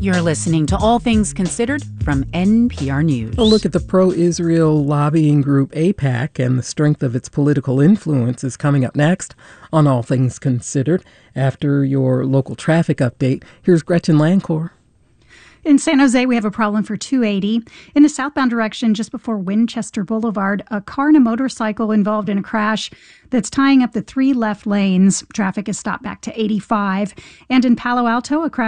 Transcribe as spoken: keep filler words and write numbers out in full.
You're listening to All Things Considered from N P R News. A look at the pro-Israel lobbying group AIPAC and the strength of its political influence is coming up next on All Things Considered. After your local traffic update, here's Gretchen Lancourt. In San Jose, we have a problem for two eighty. In the southbound direction, just before Winchester Boulevard, a car and a motorcycle involved in a crash that's tying up the three left lanes. Traffic is stopped back to eighty-five. And in Palo Alto, a crash